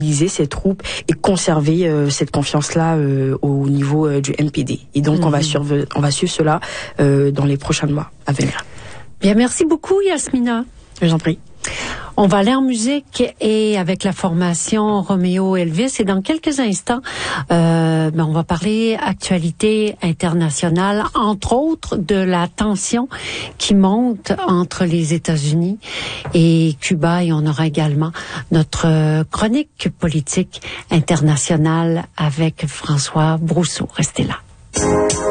ces troupes et conserver cette confiance-là au niveau du MPD. Et donc on va suivre cela dans les prochains mois à venir. Bien, merci beaucoup Yasmina. Je vous en prie. On va aller en musique et avec la formation Roméo Elvis et dans quelques instants, on va parler actualité internationale, entre autres de la tension qui monte entre les États-Unis et Cuba, et on aura également notre chronique politique internationale avec François Brousseau. Restez là.